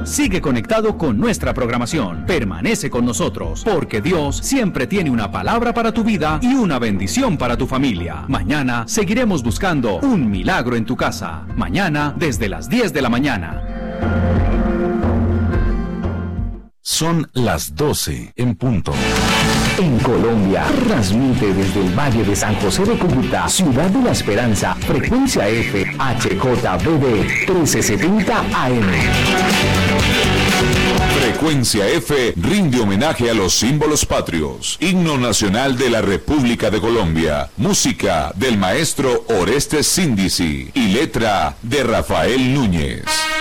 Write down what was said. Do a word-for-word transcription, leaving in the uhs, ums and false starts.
sigue conectado con nuestra programación. Permanece con nosotros, porque Dios siempre tiene una palabra para tu vida y una bendición para tu familia. Mañana seguiremos buscando un milagro en tu casa. Mañana desde las diez de la mañana. Son las doce en punto. En Colombia, transmite desde el Valle de San José de Cúcuta, Ciudad de la Esperanza, frecuencia F, H J B D, mil trescientos setenta A M. Frecuencia F rinde homenaje a los símbolos patrios. Himno nacional de la República de Colombia. Música del maestro Orestes Síndici y letra de Rafael Núñez.